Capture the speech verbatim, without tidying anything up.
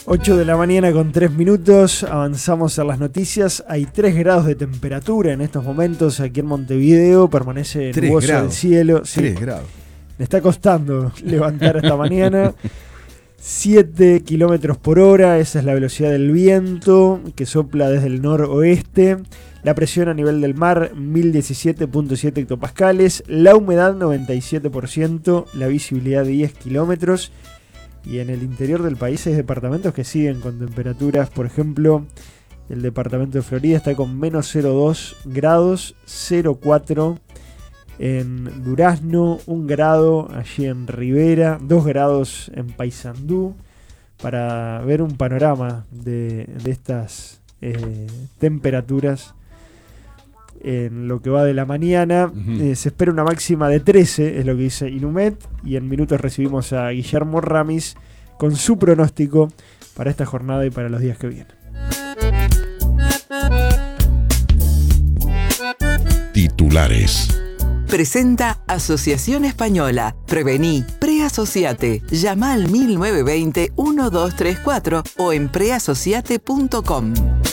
ocho de la mañana con tres minutos, avanzamos a las noticias. Hay tres grados de temperatura en estos momentos aquí en Montevideo, permanece nuboso el cielo. Sí, tres grados. Me está costando levantar esta mañana. siete kilómetros por hora, esa es la velocidad del viento que sopla desde el noroeste. La presión a nivel del mar, mil diecisiete punto siete hectopascales. La humedad, noventa y siete por ciento. La visibilidad, diez kilómetros. Y en el interior del país hay departamentos que siguen con temperaturas. Por ejemplo, el departamento de Florida está con menos cero coma dos grados, cero coma cuatro en Durazno, un grado allí en Rivera, dos grados en Paysandú, para ver un panorama de, de estas eh, temperaturas en lo que va de la mañana. Uh-huh. Eh, se espera una máxima de trece, es lo que dice Inumet, y en minutos recibimos a Guillermo Ramis con su pronóstico para esta jornada y para los días que vienen. Titulares. Presenta Asociación Española. Prevení, preasociate. Llama al mil novecientos veinte, doce treinta y cuatro o en preasociate punto com.